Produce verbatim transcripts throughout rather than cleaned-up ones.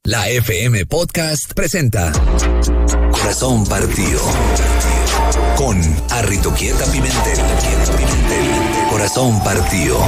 La F M Podcast presenta Corazón Partido con Arritoquieta Pimentel. Corazón Partido.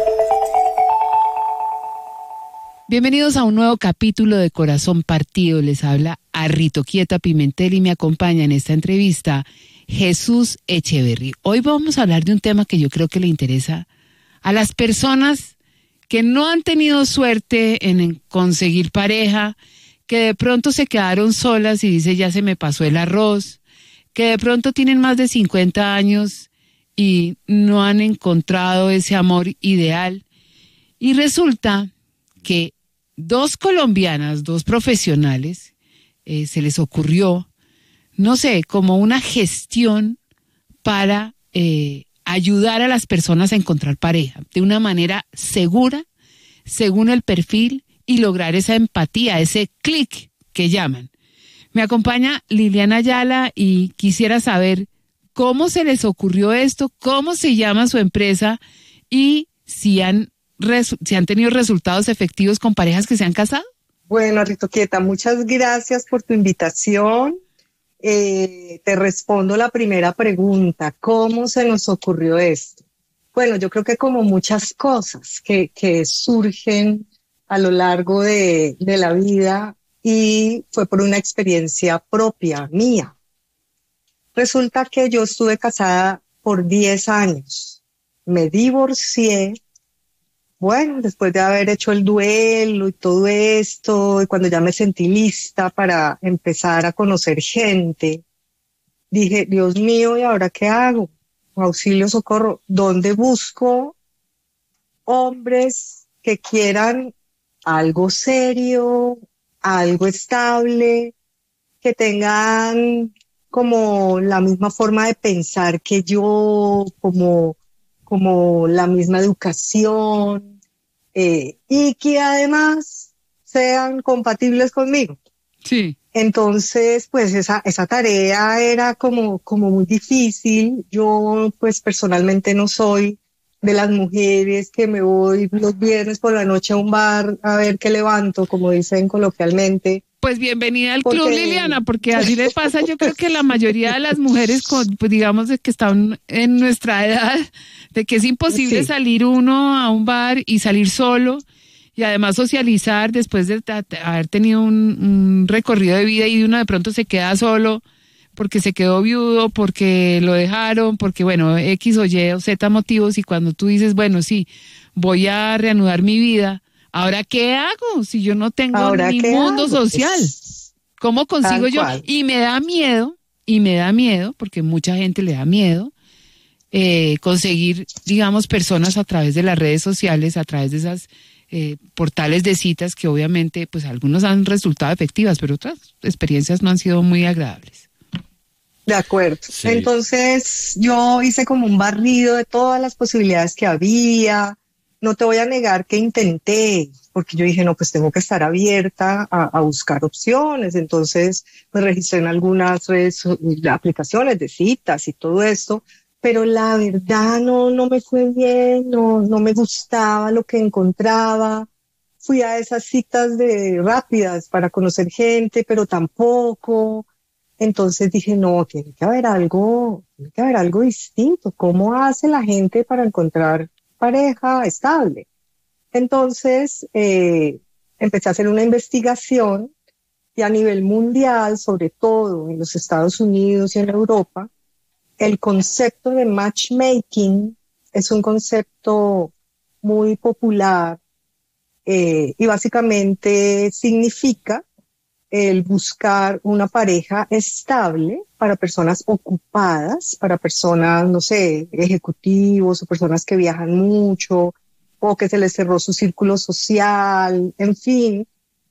Bienvenidos a un nuevo capítulo de Corazón Partido. Les habla Arritoquieta Pimentel y me acompaña en esta entrevista Jesús Echeverry. Hoy vamos a hablar de un tema que yo creo que le interesa a las personas que no han tenido suerte en conseguir pareja, que de pronto se quedaron solas y dice ya se me pasó el arroz, que de pronto tienen más de cincuenta años y no han encontrado ese amor ideal. Y resulta que dos colombianas, dos profesionales, eh, se les ocurrió, no sé, como una gestión para eh, ayudar a las personas a encontrar pareja de una manera segura, según el perfil, y lograr esa empatía, ese clic que llaman. Me acompaña Liliana Ayala y quisiera saber cómo se les ocurrió esto, cómo se llama su empresa y si han, resu- si han tenido resultados efectivos con parejas que se han casado. Bueno, Arritoquieta, muchas gracias por tu invitación. Eh, te respondo la primera pregunta, ¿cómo se nos ocurrió esto? Bueno, yo creo que como muchas cosas que, que surgen a lo largo de, de la vida, y fue por una experiencia propia mía. Resulta que yo estuve casada por diez años, me divorcié, bueno, después de haber hecho el duelo y todo esto, y cuando ya me sentí lista para empezar a conocer gente, dije, Dios mío, ¿y ahora qué hago? Auxilio, socorro, ¿dónde busco hombres que quieran algo serio, algo estable, que tengan como la misma forma de pensar que yo, como, como la misma educación, eh, y que además sean compatibles conmigo? Sí. Entonces, pues esa, esa tarea era como, como muy difícil. Yo, pues personalmente no soy de las mujeres que me voy los viernes por la noche a un bar a ver qué levanto, como dicen coloquialmente. Pues bienvenida al Porque... club, Liliana, porque así le pasa, yo creo que la mayoría de las mujeres, con, pues digamos, de que están en nuestra edad, de que es imposible sí. salir uno a un bar y salir solo, y además socializar después de t- haber tenido un, un recorrido de vida y uno de pronto se queda solo porque se quedó viudo, porque lo dejaron, porque bueno, X o Y o Z motivos, y cuando tú dices, bueno, sí, voy a reanudar mi vida, ¿ahora qué hago si yo no tengo ni mundo hago? social? ¿Cómo consigo Tal yo? cual. Y me da miedo, y me da miedo, porque mucha gente le da miedo, eh, conseguir, digamos, personas a través de las redes sociales, a través de esas eh, portales de citas que obviamente, pues algunos han resultado efectivas, pero otras experiencias no han sido muy agradables. De acuerdo. Sí. Entonces yo hice como un barrido de todas las posibilidades que había. No te voy a negar que intenté, porque yo dije, no, pues tengo que estar abierta a, a buscar opciones. Entonces me registré en algunas redes, aplicaciones de citas y todo esto, pero la verdad no, no me fue bien, no, no me gustaba lo que encontraba. Fui a esas citas de rápidas para conocer gente, pero tampoco. Entonces dije, no, tiene que haber algo, tiene que haber algo distinto. ¿Cómo hace la gente para encontrar pareja estable? Entonces eh, empecé a hacer una investigación, y a nivel mundial, sobre todo en los Estados Unidos y en Europa, el concepto de matchmaking es un concepto muy popular, eh, y básicamente significa el buscar una pareja estable para personas ocupadas, para personas, no sé, ejecutivos o personas que viajan mucho o que se les cerró su círculo social, en fin,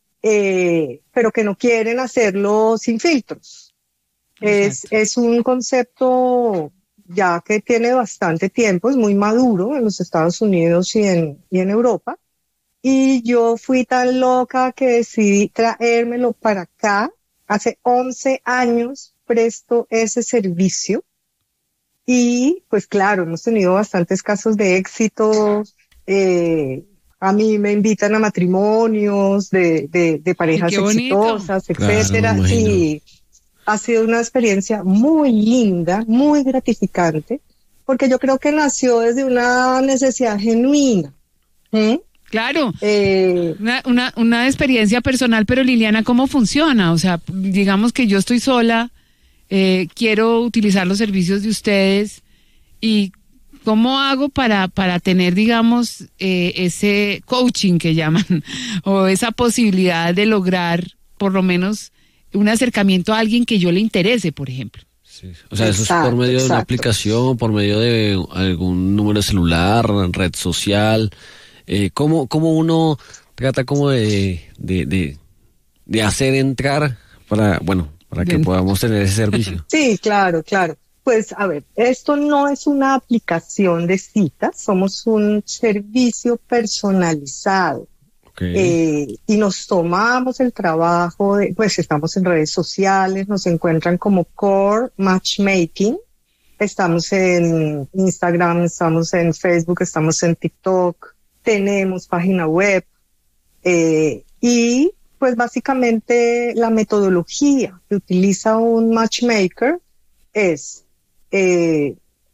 eh, pero que no quieren hacerlo sin filtros. Es, es un concepto ya que tiene bastante tiempo, es muy maduro en los Estados Unidos y en, y en Europa. Y yo fui tan loca que decidí traérmelo para acá. Hace once años presto ese servicio y pues claro, hemos tenido bastantes casos de éxito, eh, A mí me invitan a matrimonios de, de, de parejas exitosas, etcétera. Claro, y ha sido una experiencia muy linda, muy gratificante, porque yo creo que nació desde una necesidad genuina. ¿Mm? Claro, Eh, una, una, una experiencia personal, pero Liliana, ¿cómo funciona? O sea, digamos que yo estoy sola, eh, quiero utilizar los servicios de ustedes, y ¿cómo hago para, para tener, digamos, eh, ese coaching que llaman, o esa posibilidad de lograr por lo menos un acercamiento a alguien que yo le interese, por ejemplo? Sí. O sea, eso Exacto, es por medio de una exacto. aplicación, por medio de algún número de celular, red social. Eh, ¿cómo, cómo uno trata como de, de, de, de hacer entrar para, bueno, para que Bien. podamos tener ese servicio? Sí, claro, claro. Pues a ver, esto no es una aplicación de citas, somos un servicio personalizado. Okay. Eh, y nos tomamos el trabajo de, pues estamos en redes sociales, nos encuentran como Core Matchmaking, estamos en Instagram, estamos en Facebook, estamos en TikTok, tenemos página web, eh, y pues básicamente la metodología que utiliza un matchmaker es eh,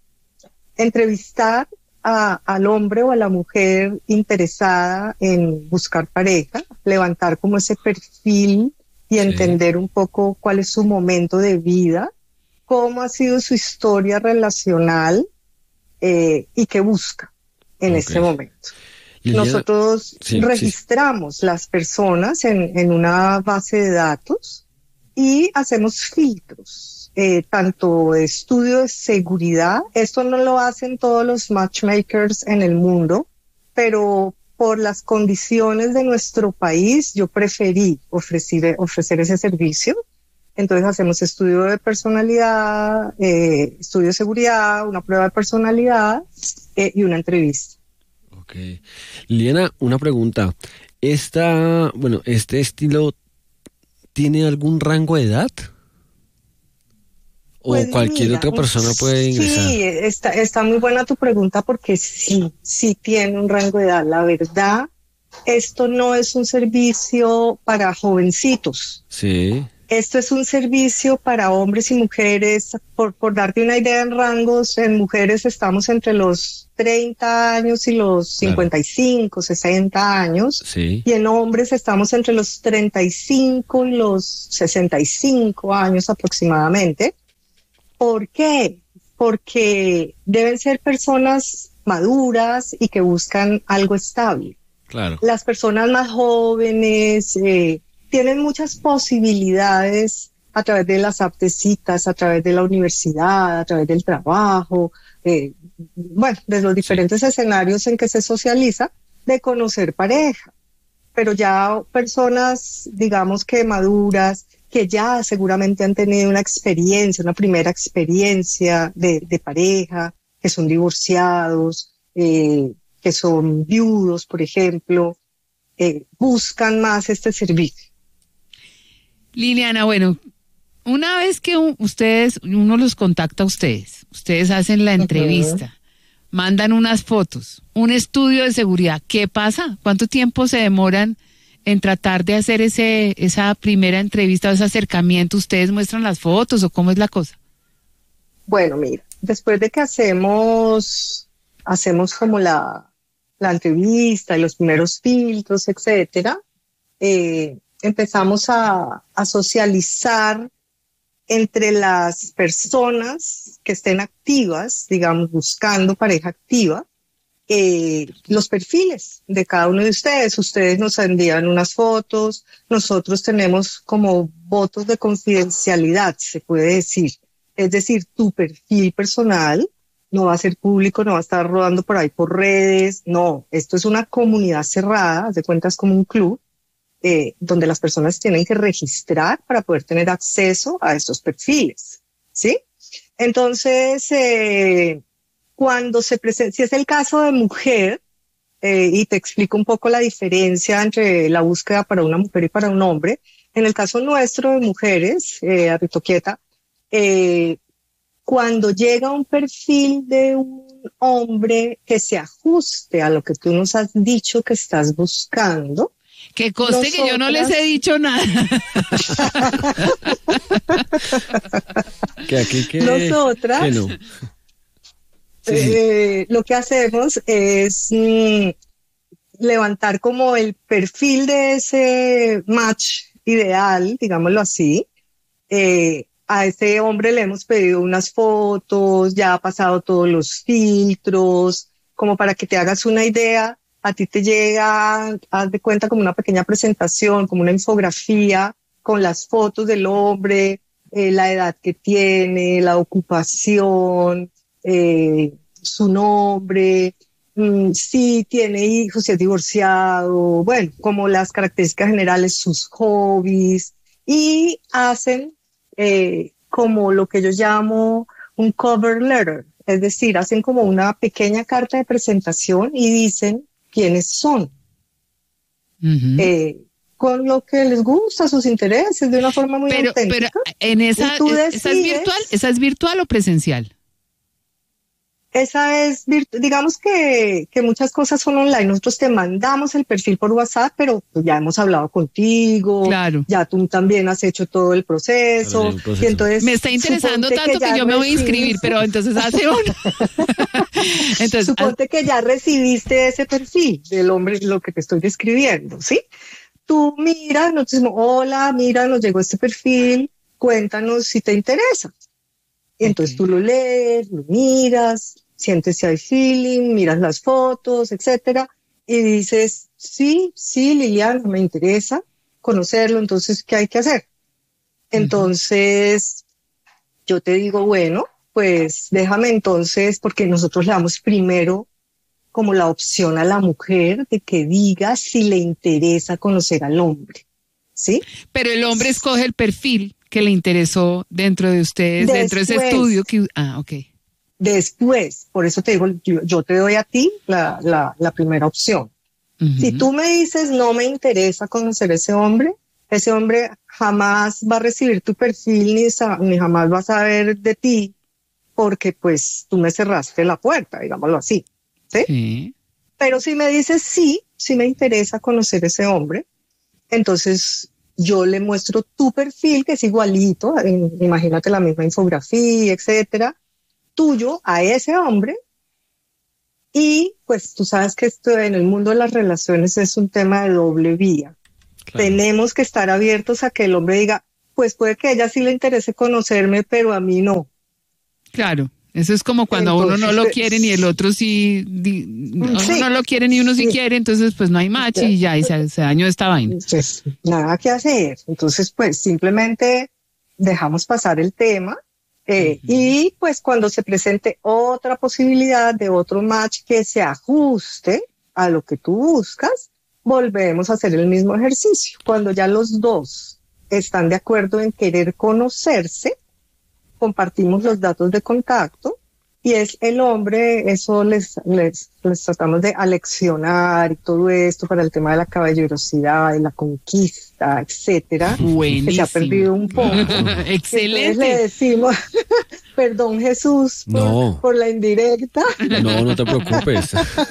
entrevistar a, al hombre o a la mujer interesada en buscar pareja, levantar como ese perfil y Sí. entender un poco cuál es su momento de vida, cómo ha sido su historia relacional, eh, y qué busca en Ok. este momento. Liliana, Nosotros sí, registramos las personas en, en una base de datos y hacemos filtros, eh, tanto de estudio de seguridad. Esto no lo hacen todos los matchmakers en el mundo, pero por las condiciones de nuestro país yo preferí ofrecer, ofrecer ese servicio. Entonces hacemos estudio de personalidad, eh, estudio de seguridad, una prueba de personalidad, eh, y una entrevista. Ok. Liliana, una pregunta. Esta, bueno, ¿este estilo tiene algún rango de edad? ¿O Pues cualquier mira, otra persona puede ingresar? Sí, está, está muy buena tu pregunta porque sí, sí tiene un rango de edad. La verdad, esto no es un servicio para jovencitos. Sí. Esto es un servicio para hombres y mujeres. Por, por darte una idea en rangos, en mujeres estamos entre los treinta años y los cincuenta y cinco, sesenta años. Sí. Y en hombres estamos entre los treinta y cinco y los sesenta y cinco años aproximadamente. ¿Por qué? Porque deben ser personas maduras y que buscan algo estable. Claro. Las personas más jóvenes eh, tienen muchas posibilidades a través de las apps de citas, a través de la universidad, a través del trabajo, eh, bueno, de los diferentes sí. escenarios en que se socializa, de conocer pareja. Pero ya personas, digamos que maduras, que ya seguramente han tenido una experiencia, una primera experiencia de, de pareja, que son divorciados, eh, que son viudos, por ejemplo, eh, buscan más este servicio. Liliana, bueno, una vez que un, ustedes, uno los contacta a ustedes, ustedes hacen la entrevista, uh-huh. mandan unas fotos, un estudio de seguridad, ¿qué pasa? ¿Cuánto tiempo se demoran en tratar de hacer ese esa primera entrevista o ese acercamiento? ¿Ustedes muestran las fotos o cómo es la cosa? Bueno, mira, después de que hacemos, hacemos como la, la entrevista y los primeros filtros, etcétera, eh, empezamos a, a socializar entre las personas que estén activas, digamos, buscando pareja activa, eh, los perfiles de cada uno de ustedes. Ustedes nos envían unas fotos, nosotros tenemos como votos de confidencialidad, se puede decir. Es decir, tu perfil personal no va a ser público, no va a estar rodando por ahí por redes, no, esto es una comunidad cerrada, haz de cuenta es como un club, eh, donde las personas tienen que registrar para poder tener acceso a estos perfiles, ¿sí? Entonces, eh, cuando se presenta, si es el caso de mujer, eh, y te explico un poco la diferencia entre la búsqueda para una mujer y para un hombre, en el caso nuestro de mujeres, eh, Arritoquieta, eh, cuando llega un perfil de un hombre que se ajuste a lo que tú nos has dicho que estás buscando. Que conste nosotras... que yo no les he dicho nada. que aquí que... Nosotras, que no. Sí. Eh, lo que hacemos es mmm, levantar como el perfil de ese match ideal, digámoslo así. Eh, a ese hombre le hemos pedido unas fotos, ya ha pasado todos los filtros, como para que te hagas una idea. A ti te llega, haz de cuenta, como una pequeña presentación, como una infografía con las fotos del hombre, eh, la edad que tiene, la ocupación, eh, su nombre, mmm, si tiene hijos, si es divorciado, bueno, como las características generales, sus hobbies, y hacen eh, como lo que yo llamo un cover letter, es decir, hacen como una pequeña carta de presentación y dicen quiénes son, uh-huh. eh, con lo que les gusta, sus intereses, de una forma muy pero, auténtica. Pero en esa, decides, ¿esa es virtual? ¿Esa es virtual o presencial? Esa es, virtu- digamos que, que muchas cosas son online. Nosotros te mandamos el perfil por WhatsApp, pero pues ya hemos hablado contigo. Claro. Ya tú también has hecho todo el proceso. Claro, el proceso. Y entonces, me está interesando tanto que, que yo me voy a inscribir, pero entonces hace uno. entonces, suponte que ya recibiste ese perfil del hombre, lo que te estoy describiendo, ¿sí? Tú miras, nos decimos, hola, mira, nos llegó este perfil, cuéntanos si te interesa. Y entonces okay. Tú lo lees, lo miras, sientes si hay feeling, miras las fotos, etcétera, y dices, sí, sí, Liliana, me interesa conocerlo, entonces, ¿qué hay que hacer? Entonces, uh-huh. Yo te digo, bueno, pues déjame entonces, porque nosotros le damos primero como la opción a la mujer de que diga si le interesa conocer al hombre, ¿sí? Pero el hombre escoge el perfil que le interesó dentro de ustedes, después, dentro de ese estudio que... Ah, ok. Después, por eso te digo, yo, yo te doy a ti la, la, la primera opción. Uh-huh. Si tú me dices, no me interesa conocer a ese hombre, ese hombre jamás va a recibir tu perfil ni, ni jamás va a saber de ti, porque pues tú me cerraste la puerta, digámoslo así. ¿Sí? Sí. Pero si me dices, sí, sí me interesa conocer a ese hombre, entonces yo le muestro tu perfil, que es igualito, imagínate la misma infografía, etcétera, tuyo a ese hombre, y pues tú sabes que esto en el mundo de las relaciones es un tema de doble vía. Claro. Tenemos que estar abiertos a que el hombre diga, pues puede que a ella sí le interese conocerme, pero a mí no. Claro. Eso es como cuando entonces, uno no lo quiere ni el otro sí, di, uno sí, no lo quiere ni uno sí, sí quiere, entonces pues no hay match y ya, y se, se dañó esta vaina. Pues, nada que hacer, entonces pues simplemente dejamos pasar el tema eh, uh-huh. Y pues cuando se presente otra posibilidad de otro match que se ajuste a lo que tú buscas, volvemos a hacer el mismo ejercicio. Cuando ya los dos están de acuerdo en querer conocerse, compartimos los datos de contacto y es el hombre, eso les, les, les tratamos de aleccionar y todo esto para el tema de la caballerosidad y la conquista, etcétera. Buenísimo. Que se ha perdido un poco. Excelente. Entonces le decimos, perdón Jesús por, no. por la indirecta. No, no te preocupes.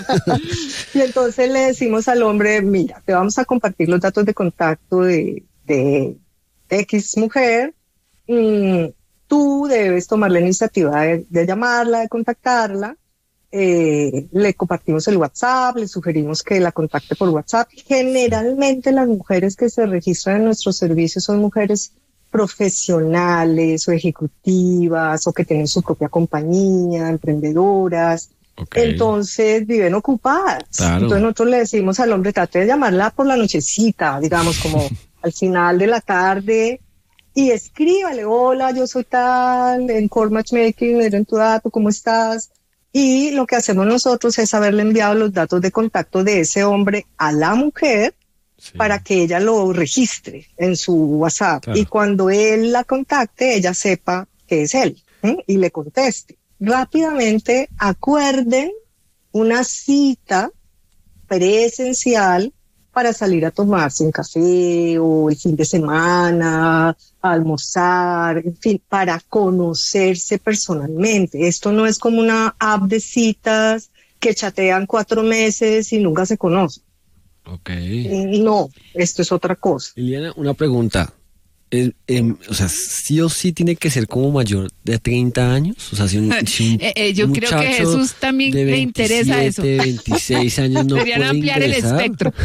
Y entonces le decimos al hombre, mira, te vamos a compartir los datos de contacto de, de X mujer, mmm, tú debes tomar la iniciativa de, de llamarla, de contactarla, eh, le compartimos el WhatsApp, le sugerimos que la contacte por WhatsApp. Generalmente las mujeres que se registran en nuestros servicios son mujeres profesionales o ejecutivas o que tienen su propia compañía, emprendedoras. Okay. Entonces viven ocupadas. Claro. Entonces nosotros le decimos al hombre, trate de llamarla por la nochecita, digamos como al final de la tarde, y escríbale, hola, yo soy tal, en Core Matchmaking, me dieron tu dato, ¿cómo estás? Y lo que hacemos nosotros es haberle enviado los datos de contacto de ese hombre a la mujer, sí, para que ella lo registre en su WhatsApp. Claro. Y cuando él la contacte, ella sepa que es él, ¿eh? Y le conteste. Rápidamente acuerden una cita presencial para salir a tomarse un café o el fin de semana, a almorzar, en fin, para conocerse personalmente. Esto no es como una app de citas que chatean cuatro meses y nunca se conocen. Ok. No, esto es otra cosa. Liliana, una pregunta. Eh, eh, o sea, sí o sí tiene que ser como mayor de treinta años. O sea, si un, si un eh, eh, yo creo que Jesús también le interesa eso. De veintiséis años no Deberían puede ampliar ingresar. el espectro.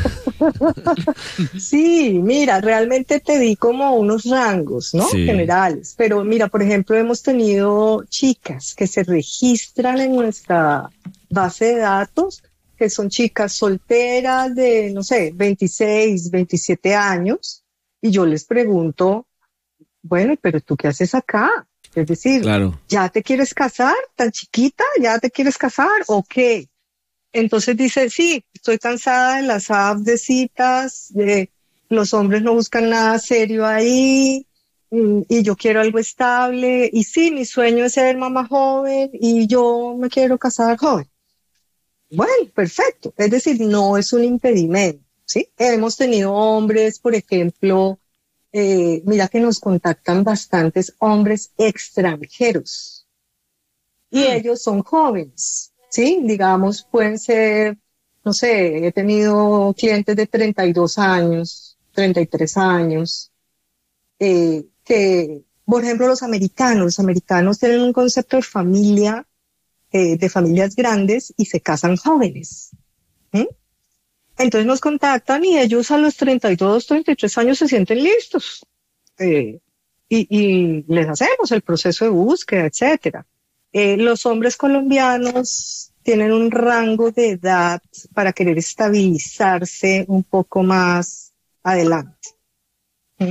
Sí, mira, realmente te di como unos rangos, ¿no? Sí. Generales. Pero mira, por ejemplo, hemos tenido chicas que se registran en nuestra base de datos, que son chicas solteras de, no sé, veintiséis, veintisiete años. Y yo les pregunto, bueno, pero ¿tú qué haces acá? Es decir, Claro. ¿ya te quieres casar tan chiquita? ¿Ya te quieres casar o qué? Entonces dice, sí, estoy cansada de las apps de citas, de los hombres no buscan nada serio ahí, y, y yo quiero algo estable. Y sí, mi sueño es ser mamá joven y yo me quiero casar joven. Bueno, perfecto. Es decir, no es un impedimento. ¿Sí? Hemos tenido hombres, por ejemplo, eh, mira que nos contactan bastantes hombres extranjeros y mm. ellos son jóvenes, ¿sí? Digamos, pueden ser, no sé, he tenido clientes de treinta y dos años, treinta y tres años, eh, que, por ejemplo, los americanos, los americanos tienen un concepto de familia, eh, de familias grandes y se casan jóvenes, ¿sí? Entonces nos contactan y ellos a los treinta y dos, treinta y tres años se sienten listos. Eh, y, y les hacemos el proceso de búsqueda, etcétera. Eh, los hombres colombianos tienen un rango de edad para querer estabilizarse un poco más adelante. ¿Mm?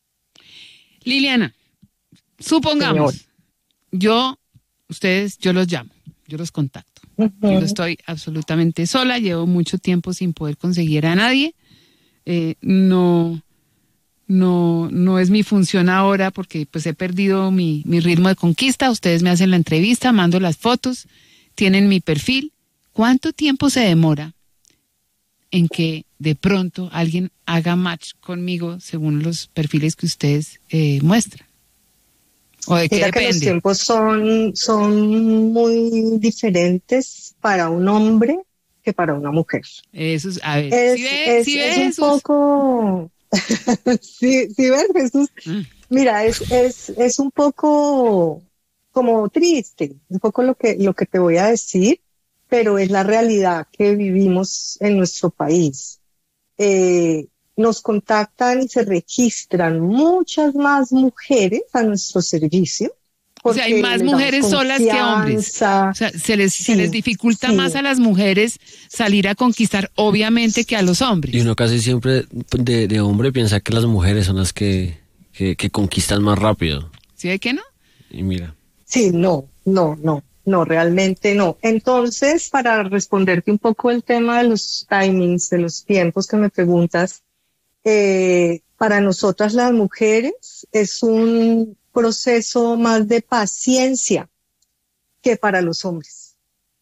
Liliana, supongamos, Señor. yo, ustedes, yo los llamo, yo los contacto. Yo estoy absolutamente sola, llevo mucho tiempo sin poder conseguir a nadie. Eh, no, no, no es mi función ahora porque pues he perdido mi, mi ritmo de conquista. Ustedes me hacen la entrevista, mando las fotos, tienen mi perfil. ¿Cuánto tiempo se demora en que de pronto alguien haga match conmigo según los perfiles que ustedes eh, muestran? ¿O de qué Mira depende? Que los tiempos son, son muy diferentes para un hombre que para una mujer. Eso es, a ver, Es, ¿sí ve, es, sí ve es un Jesús? poco... sí, sí ves, Jesús. Mm. Mira, es, es, es un poco como triste, un poco lo que, lo que te voy a decir, pero es la realidad que vivimos en nuestro país. Eh, nos contactan y se registran muchas más mujeres a nuestro servicio. O sea, hay más mujeres solas que hombres. O sea, se les, sí, se les dificulta sí. más a las mujeres salir a conquistar, obviamente, que a los hombres. Y uno casi siempre de, de hombre piensa que las mujeres son las que, que, que conquistan más rápido. ¿Sí ve que no? Y mira. Sí, no, no, no, no, realmente no. Entonces, para responderte un poco el tema de los timings, de los tiempos que me preguntas, eh, para nosotras las mujeres es un proceso más de paciencia que para los hombres.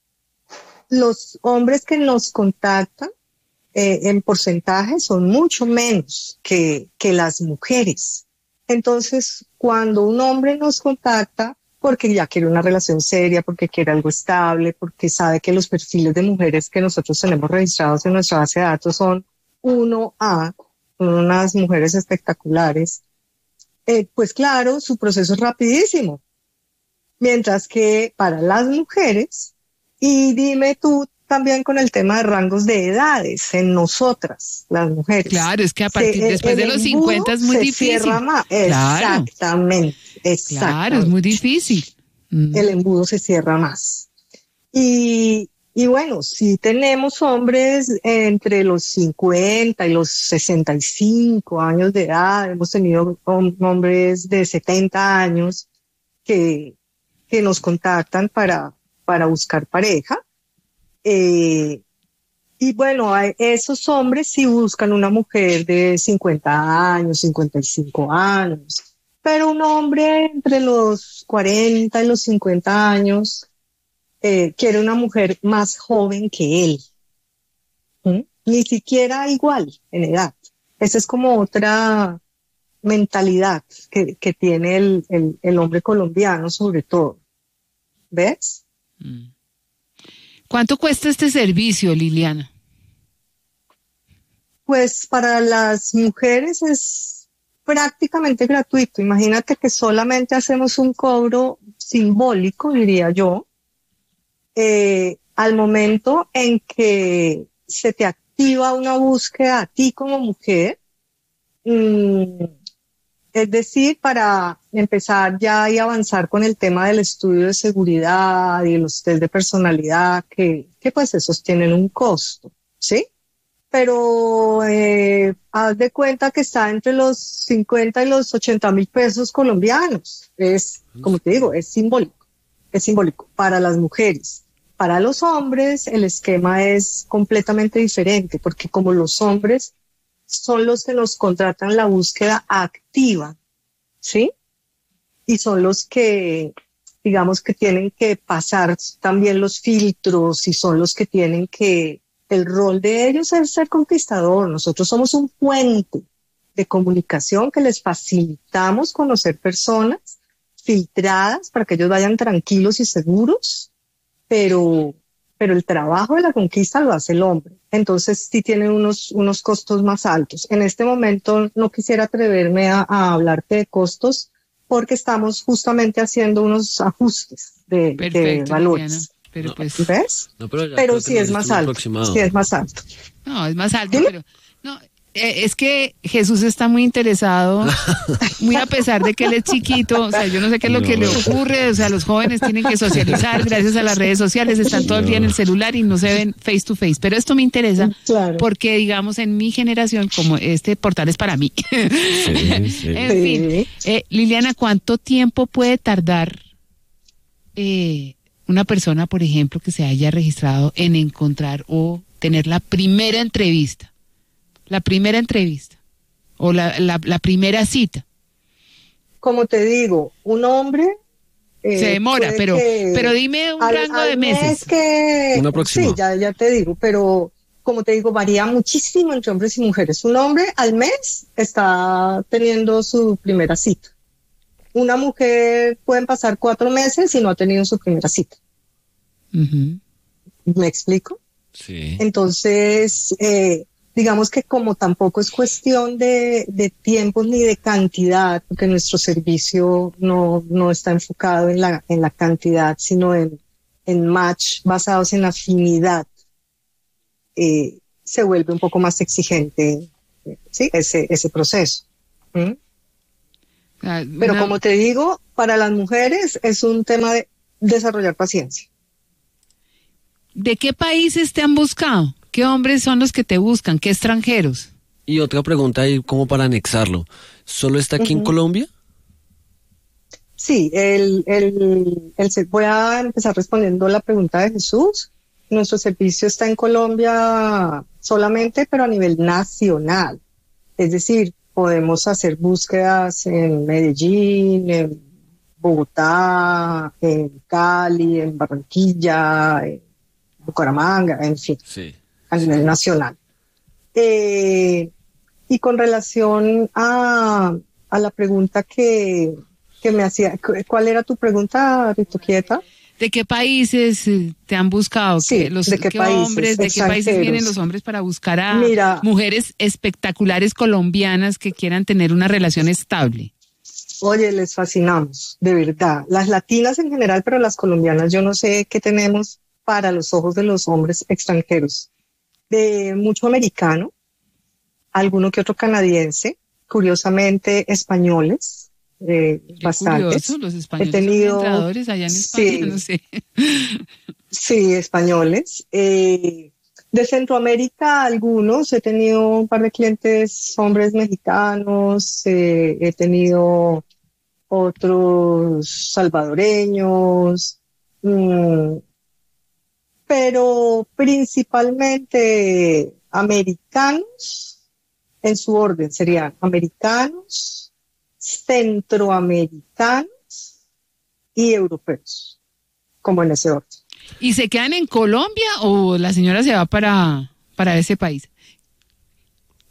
Los hombres que nos contactan eh, en porcentaje son mucho menos que, que las mujeres. Entonces, cuando un hombre nos contacta, porque ya quiere una relación seria, porque quiere algo estable, porque sabe que los perfiles de mujeres que nosotros tenemos registrados en nuestra base de datos son uno A, son unas mujeres espectaculares, eh, pues claro, su proceso es rapidísimo. Mientras que para las mujeres, y dime tú también con el tema de rangos de edades, en nosotras, las mujeres. Claro, es que a partir, se, después de los cincuenta es muy se difícil. Cierra más. Claro. Exactamente, exactamente. Claro, es muy difícil. Mm. El embudo se cierra más. Y, y bueno, sí tenemos hombres entre los cincuenta y los sesenta y cinco años de edad, hemos tenido hombres de setenta años que, que nos contactan para, para buscar pareja. Eh, y bueno, esos hombres sí buscan una mujer de cincuenta años, cincuenta y cinco años, pero un hombre entre los cuarenta y los cincuenta años eh, quiere una mujer más joven que él. ¿Mm? ni siquiera igual en edad. Esa es como otra mentalidad que, que tiene el, el, el hombre colombiano sobre todo. ¿Ves? ¿Cuánto cuesta este servicio, Liliana? Pues para las mujeres es prácticamente gratuito. Imagínate que solamente hacemos un cobro simbólico, diría yo, eh, al momento en que se te activa una búsqueda a ti como mujer. Mm, Es decir, para empezar ya y avanzar con el tema del estudio de seguridad y los test de personalidad, que, que pues esos tienen un costo, ¿sí? Pero eh, haz de cuenta que está entre los cincuenta y los ochenta mil pesos colombianos. Es, como te digo, es simbólico, es simbólico para las mujeres. Para los hombres el esquema es completamente diferente, porque como los hombres son los que nos contratan la búsqueda activa, ¿sí? Y son los que, digamos, que tienen que pasar también los filtros y son los que tienen que, el rol de ellos es ser conquistador. Nosotros somos un puente de comunicación que les facilitamos conocer personas filtradas para que ellos vayan tranquilos y seguros, pero... pero el trabajo de la conquista lo hace el hombre. Entonces sí tiene unos, unos costos más altos. En este momento no quisiera atreverme a, a hablarte de costos porque estamos justamente haciendo unos ajustes de, Perfecto, de valores. Liliana, pero pues, ¿ves? No, pero ya Pero creo sí que es me más diste un alto. aproximado. Sí es más alto. no, es más alto, ¿Dime? pero no, eh, es que Jesús está muy interesado, muy a pesar de que él es chiquito, o sea, yo no sé qué es lo No. que le ocurre, o sea, los jóvenes tienen que socializar gracias a las redes sociales, están todo el día en el celular y no se ven face to face, pero esto me interesa Claro. porque, digamos, en mi generación, como este portal es para mí, Sí, sí. en Sí. fin, eh, Liliana, ¿cuánto tiempo puede tardar eh, una persona, por ejemplo, que se haya registrado en encontrar o tener la primera entrevista? La primera entrevista o la, la, la primera cita. Como te digo, un hombre... eh, Se demora, puede pero que pero dime un al- rango al de meses. mes que, Un aproximado. sí, ya, ya te digo, pero como te digo, varía muchísimo entre hombres y mujeres. Un hombre al mes está teniendo su primera cita. Una mujer pueden pasar cuatro meses y no ha tenido su primera cita. Ujú. ¿Me explico? Sí. Entonces, eh, digamos que como tampoco es cuestión de, de tiempos ni de cantidad, porque nuestro servicio no, no está enfocado en la, en la cantidad, sino en, en match basados en afinidad, eh, se vuelve un poco más exigente, eh, ¿sí? ese, ese proceso. ¿Mm? Ah, Pero una- como te digo, para las mujeres es un tema de desarrollar paciencia. ¿De qué países te han buscado? ¿Qué hombres son los que te buscan? ¿Qué extranjeros? Y otra pregunta ahí como para anexarlo. ¿Solo está aquí en Ujú. Colombia? Sí, el, el, el, se- voy a empezar respondiendo la pregunta de Jesús. Nuestro servicio está en Colombia solamente, pero a nivel nacional. Es decir, podemos hacer búsquedas en Medellín, en Bogotá, en Cali, en Barranquilla, en Bucaramanga, en fin, Sí. a nivel nacional. Eh, y con relación a, a la pregunta que, que me hacía, cu- ¿cuál era tu pregunta, Rito Quieta? ¿De qué países eh, te han buscado? Sí, ¿Qué- los, ¿de qué países? hombres, ¿de qué países Extranjeros. vienen los hombres para buscar a Mira. mujeres espectaculares colombianas que quieran tener una relación estable? Oye, les fascinamos, de verdad. Las latinas en general, pero las colombianas, yo no sé qué tenemos para los ojos de los hombres extranjeros. De mucho americano, alguno que otro canadiense, curiosamente españoles, eh, Qué bastantes. curioso, los españoles He tenido- son entrenadores allá en España, sí. no sé. Sí, españoles. Eh, de Centroamérica, algunos. He tenido un par de clientes hombres mexicanos, eh, he tenido otros salvadoreños, mm, pero principalmente americanos, en su orden serían americanos, centroamericanos y europeos, como en ese orden. ¿Y se quedan en Colombia o la señora se va para, para ese país?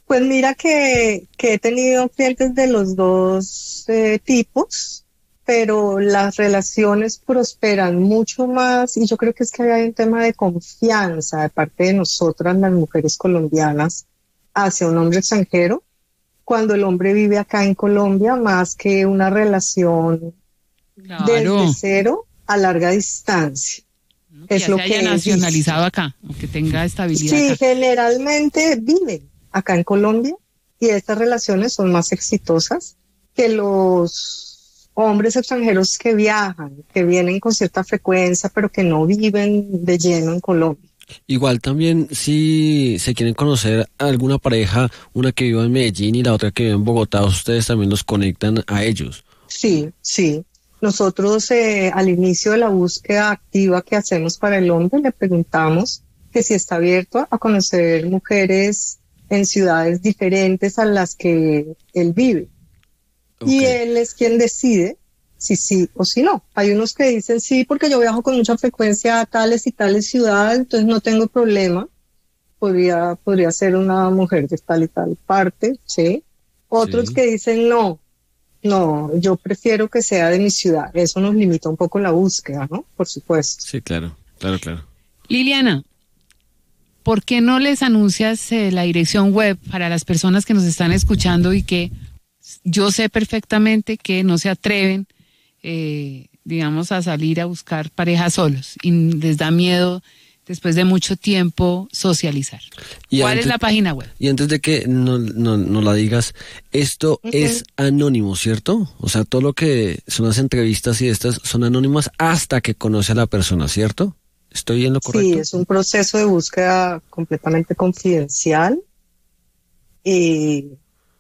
Pues mira que, que he tenido clientes de los dos eh, tipos, pero las relaciones prosperan mucho más y yo creo que es que hay un tema de confianza de parte de nosotras, las mujeres colombianas, hacia un hombre extranjero, cuando el hombre vive acá en Colombia, más que una relación Claro. desde cero a larga distancia. Que es ya lo se haya que nacionalizado acá, o que tenga estabilidad Sí, acá. generalmente viven acá en Colombia y estas relaciones son más exitosas que los hombres extranjeros que viajan, que vienen con cierta frecuencia, pero que no viven de lleno en Colombia. Igual también si se quieren conocer a alguna pareja, una que viva en Medellín y la otra que vive en Bogotá, ustedes también los conectan a ellos. Sí, sí. Nosotros eh, al inicio de la búsqueda activa que hacemos para el hombre le preguntamos que si está abierto a conocer mujeres en ciudades diferentes a las que él vive. Okay. Y él es quien decide si sí o si no. Hay unos que dicen sí porque yo viajo con mucha frecuencia a tales y tales ciudades, entonces no tengo problema. Podría, podría ser una mujer de tal y tal parte, ¿sí? Otros Sí. que dicen no. No, yo prefiero que sea de mi ciudad. Eso nos limita un poco la búsqueda, ¿no? Por supuesto. Sí, claro, claro, claro. Liliana, ¿por qué no les anuncias eh, la dirección web para las personas que nos están escuchando y que yo sé perfectamente que no se atreven, eh, digamos, a salir a buscar parejas solos y les da miedo después de mucho tiempo socializar? Y ¿Cuál antes- es la página web? Y antes de que no, no, no la digas, esto Ujú. es anónimo, ¿cierto? O sea, todo lo que son las entrevistas y estas son anónimas hasta que conoce a la persona, ¿cierto? ¿Estoy en lo correcto? Sí, es un proceso de búsqueda completamente confidencial. Eh,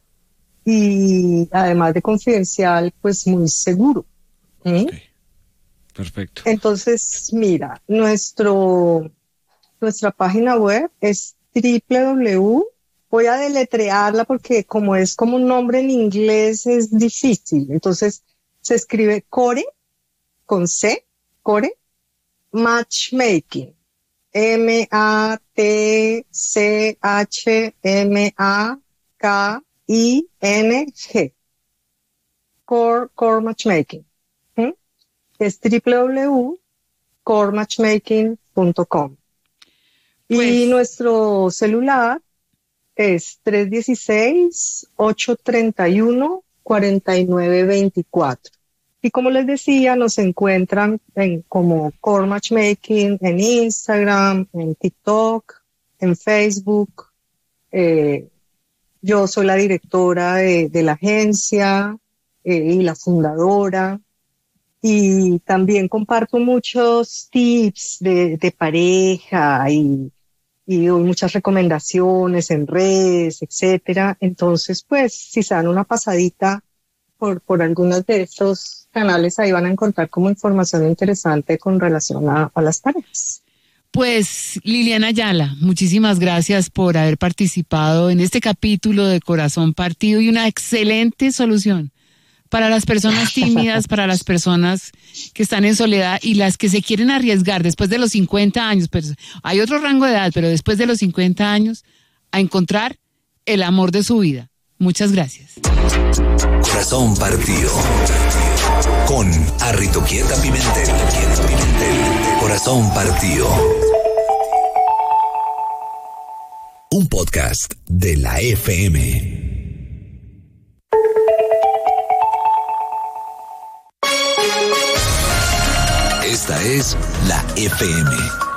y además de confidencial, pues muy seguro. ¿Mm? Ok. Perfecto. Entonces, mira, nuestro, nuestra página web es www. Voy a deletrearla porque como es como un nombre en inglés es difícil. Entonces, se escribe Core, con C, Core, Matchmaking. M A T C H M A K I N G. Core, Core Matchmaking. ¿Mm? Es www punto core matchmaking punto com. Pues- Y nuestro celular es tres uno seis, ocho tres uno, cuatro nueve dos cuatro. Y como les decía, nos encuentran en, como Core Matchmaking en Instagram, en TikTok, en Facebook. Eh, yo soy la directora de, de la agencia eh, y la fundadora. Y también comparto muchos tips de, de pareja y, y doy muchas recomendaciones en redes, etcétera. Entonces, pues, si se dan una pasadita por, por algunos de estos canales, ahí van a encontrar como información interesante con relación a, a las parejas. Pues Liliana Ayala, muchísimas gracias por haber participado en este capítulo de Corazón Partido y una excelente solución para las personas tímidas, para las personas que están en soledad y las que se quieren arriesgar después de los cincuenta años, pero hay otro rango de edad, pero después de los cincuenta años, a encontrar el amor de su vida. Muchas gracias. Corazón Partido. Con Arritoquieta Pimentel. Pimentel. Corazón Partido. Un podcast de la F M. Esta es la F M.